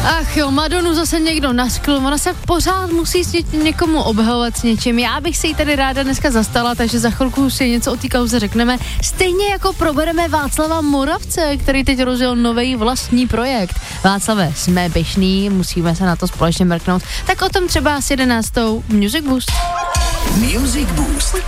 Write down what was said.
Ach jo, Madonu zase někdo naskl, ona se pořád musí s někomu obhajovat s něčím. Já bych si ji tady ráda dneska zastala, takže za chvilku si něco o té kauze řekneme. Stejně jako probereme Václava Moravce, který teď rozjel nový vlastní projekt. Václave, jsme pyšný, musíme se na to společně mrknout. Tak o tom třeba s 11. Music Boost. Music Boost.